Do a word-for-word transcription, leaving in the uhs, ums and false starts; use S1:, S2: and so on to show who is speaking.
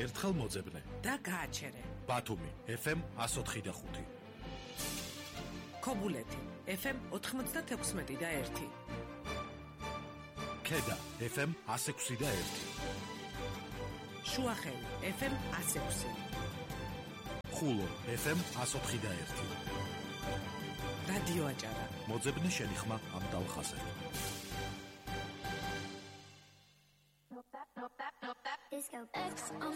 S1: ერთხელ მოძებნე
S2: და გააჩერე.
S1: ბათუმი ეფ ემ one oh four point five.
S2: ქობულეთი ეფ ემ ninety-six და one.
S1: ქედა ეფ ემ one oh six point one.
S2: შუახევი ეფ ემ one oh six.
S1: ხულო ეფ ემ one oh four point one.
S2: რადიო აჭარა.
S1: მოძებნე შენი ხმა ამ დალხაზე.
S3: Disco X